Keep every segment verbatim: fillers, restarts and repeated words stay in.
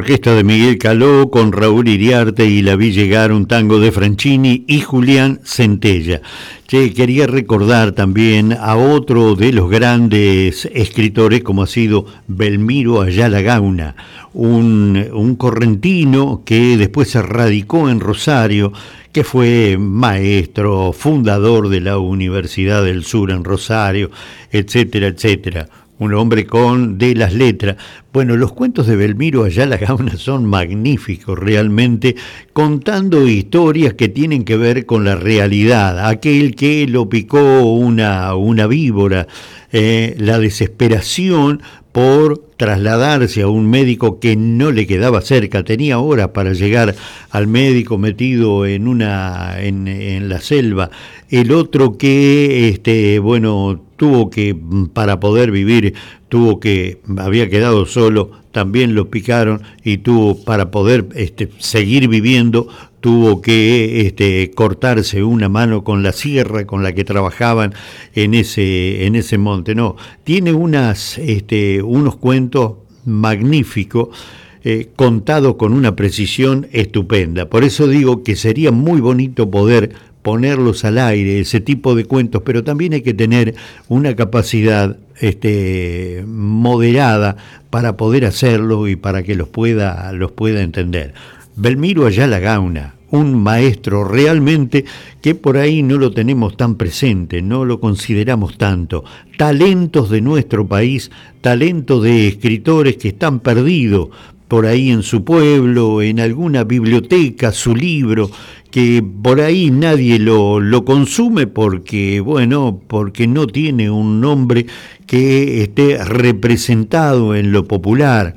orquesta de Miguel Caló con Raúl Iriarte y la vi llegar un tango de Franchini y Julián Centella. Che, quería recordar también a otro de los grandes escritores como ha sido Belmiro Ayala Gauna, un, un correntino que después se radicó en Rosario, que fue maestro, fundador de la Universidad del Sur en Rosario, etcétera, etcétera. Un hombre con de las letras. Bueno, los cuentos de Belmiro Ayala Gauna son magníficos realmente, contando historias que tienen que ver con la realidad. Aquel que lo picó una, una víbora, eh, la desesperación por trasladarse a un médico que no le quedaba cerca, tenía horas para llegar al médico metido en una en, en la selva, el otro que este bueno tuvo que, para poder vivir, tuvo que, había quedado solo, también lo picaron y tuvo, para poder este, seguir viviendo, tuvo que este, cortarse una mano con la sierra con la que trabajaban en ese, en ese monte. No, tiene unas, este, unos cuentos magníficos, eh, contados con una precisión estupenda. Por eso digo que sería muy bonito poder ponerlos al aire, ese tipo de cuentos, pero también hay que tener una capacidad este, moderada para poder hacerlo y para que los pueda, los pueda entender. Belmiro Ayala Gauna, un maestro realmente que por ahí no lo tenemos tan presente, no lo consideramos tanto. Talentos de nuestro país, talentos de escritores que están perdidos por ahí en su pueblo, en alguna biblioteca, su libro, que por ahí nadie lo, lo consume porque, bueno, porque no tiene un nombre que esté representado en lo popular.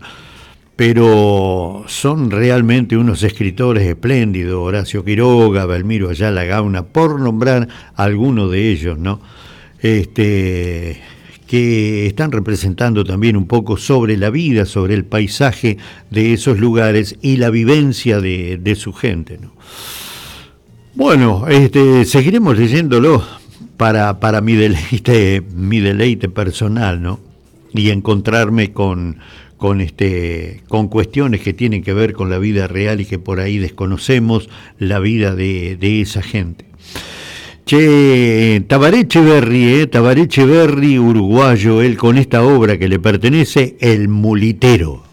Pero son realmente unos escritores espléndidos, Horacio Quiroga, Belmiro Ayala Gauna, por nombrar algunos de ellos, ¿no? Este, que están representando también un poco sobre la vida, sobre el paisaje de esos lugares y la vivencia de, de su gente, ¿no? Bueno, este, seguiremos leyéndolo para, para mi deleite, mi deleite personal, ¿no? Y encontrarme con con este con cuestiones que tienen que ver con la vida real y que por ahí desconocemos la vida de, de esa gente. Che, Tabaré Echeverri, eh, Tabaré Echeverri, uruguayo, él con esta obra que le pertenece, El Mulitero.